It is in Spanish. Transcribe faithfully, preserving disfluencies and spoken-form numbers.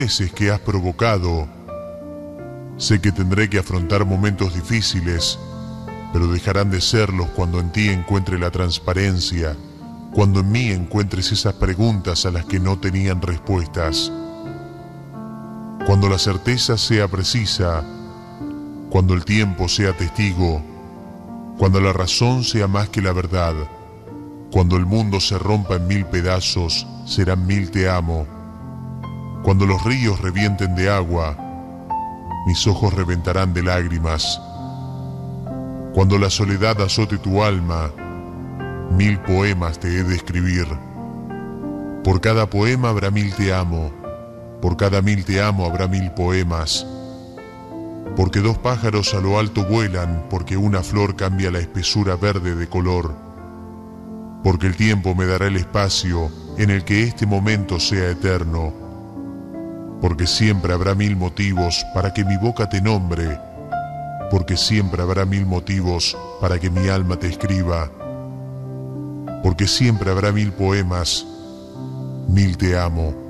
veces que has provocado. Sé que tendré que afrontar momentos difíciles, pero dejarán de serlos cuando en ti encuentre la transparencia, cuando en mí encuentres esas preguntas a las que no tenían respuestas. Cuando la certeza sea precisa, cuando el tiempo sea testigo, cuando la razón sea más que la verdad, cuando el mundo se rompa en mil pedazos, serán mil te amo. Cuando los ríos revienten de agua, mis ojos reventarán de lágrimas. Cuando la soledad azote tu alma, mil poemas te he de escribir. Por cada poema habrá mil te amo, por cada mil te amo habrá mil poemas. Porque dos pájaros a lo alto vuelan, porque una flor cambia la espesura verde de color. Porque el tiempo me dará el espacio en el que este momento sea eterno. Porque siempre habrá mil motivos para que mi boca te nombre. Porque siempre habrá mil motivos para que mi alma te escriba. Porque siempre habrá mil poemas, mil te amo.